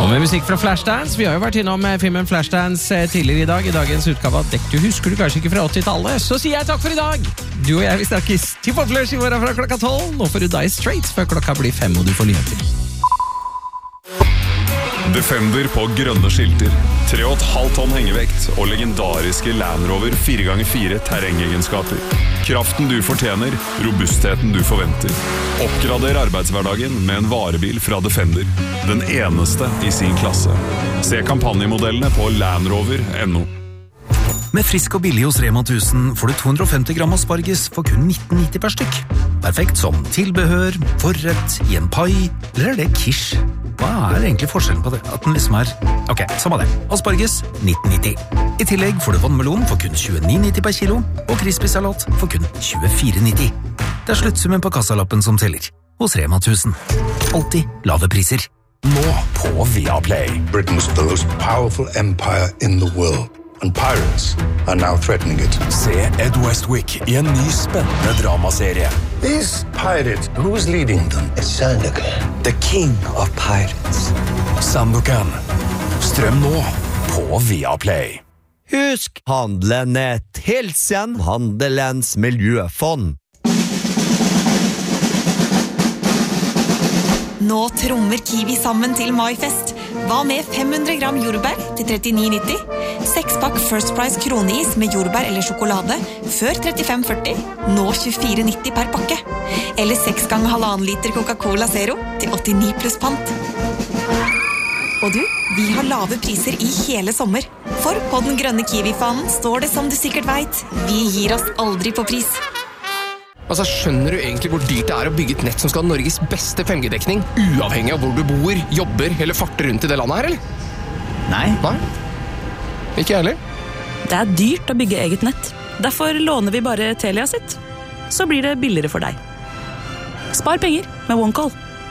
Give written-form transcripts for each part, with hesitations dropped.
Og med musikk fra Flashdance. Vi har jo vært innom filmen Flashdance tidligere i dag. I dagens utgave av Dekk. Du husker du kanskje ikke fra 80-tallet. Så sier jeg takk for i dag. Du og jeg, vi snakkes til Poplush i morgen fra klokka 12. Nå får du Die Straits før klokka blir 5 og du får nyheter. Defender på grønne skilter, 3,5 tonn hengevekt og legendariske Land Rover 4x4 terrengegenskaper. Kraften du fortjener, robustheten du forventer. Oppgrader arbeidshverdagen med en varebil fra Defender. Den eneste i sin klasse. Se kampanjemodellene på landrover.no. Med Frisk og billig hos Rema 1000 får du 250 gram asparges for kun 19,90 per stykk. Perfekt som tilbehør, forrett, i en pai, eller er det quiche? Hva er egentlig forskjellen på det? At den liksom er... Ok, samme det. Asparges, 19,90. I tillegg får du vannmelon for kun 29,90 per kilo, og crispy-salat for kun 24,90. Det er sluttsummen på kassalappen som teller. Hos Rema 1000. Alltid lave priser. Nå på Viaplay. Britain's the most powerful empire in the world. And pirates are now threatening it. Se Ed Westwick i en ny spennende dramaserie. These pirates, who's leading them? It's Sandokan, the king of pirates. Sandokan. Strøm nå på Viaplay. Husk Handlenett. Hilsen Handelens miljøfond. Nå trommer Kiwi sammen til Maifest. Hva med 500 gram jordbær til 39,90? 6-pakk First Price kroneis med jordbær eller sjokolade før 35,40, nå 24,90 per pakke. Eller 6 ganger 1,5 liter Coca-Cola Zero til 89 pluss pant. Og du, vi har lave priser i hele sommer. For på den grønne Kiwi-fanen står det som du sikkert vet. Vi gir oss aldri på pris. Altså, skjønner du egentlig hvor dyrt det er å bygge et nett som skal ha Norges beste 5G-dekning, uavhengig av hvor du bor, jobber eller farter rundt i det landet her, eller? Nei. Ikke jeg heller. Det er dyrt å bygge eget nett. Derfor låner vi bare Telia sitt. Så blir det billigere for deg. Spar penger med OneCall.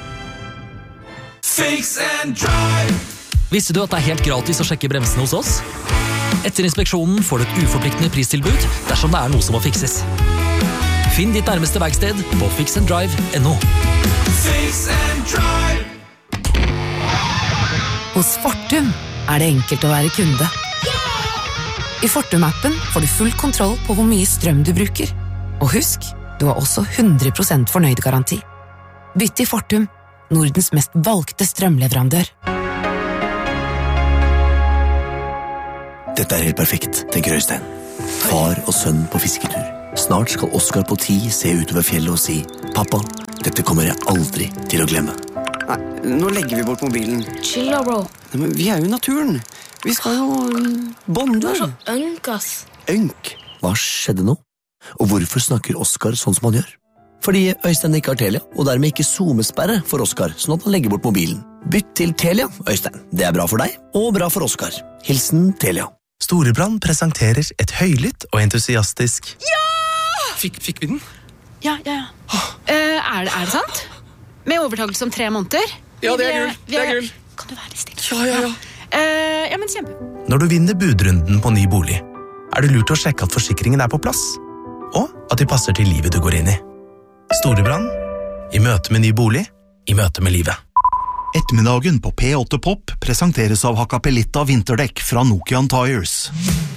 Fix and drive. Visste du at det er helt gratis å sjekke bremsene hos oss? Etter inspeksjonen får du et uforpliktende pristilbud dersom det er noe som må fikses. Finn ditt nærmeste verksted på fixanddrive.no. Fix and drive. Hos Fortum er det enkelt å være kunde. I Fortum-appen får du full kontroll på hvor mye strøm du bruker. Og husk, du har også 100% fornøyd garanti. Bytt til Fortum, Nordens mest valgte strømleverandør. Dette er helt perfekt, tenker Øystein. Far og sønn på fisketur. Snart skal Oscar på 10 se utover fjellet og si «Pappa, dette kommer jeg aldri til å glemme». Nei, nå legger vi bort mobilen. Chill da, bro. Nei, men vi er jo i naturen. Vi skal jo bonde. Du er så ønk, ass. Ønk? Hva skjedde nå? Og hvorfor snakker Oscar sånn som han gjør? Fordi Øystein ikke har Telia, og dermed ikke zoomesperre for Oscar, sånn at han legger bort mobilen. Bytt til Telia, Øystein. Det er bra for deg, og bra for Oscar. Hilsen Telia. Storebrand presenterer et høylytt og entusiastisk... Ja! Fikk vi den? Ja. Er det sant? Med overtakelse om 3 måneder? Ja, det er gull. Kan du være litt stille? Ja. Ja, men kjempe. Når du vinner budrunden på ny bolig, er det lurt å sjekke at forsikringen er på plass, og at de passer til livet du går inn i. Storebrand, i møte med ny bolig, i møte med livet. Ettermiddagen på P8 Pop presenteres av Hakkapeliitta vinterdekk fra Nokian Tires.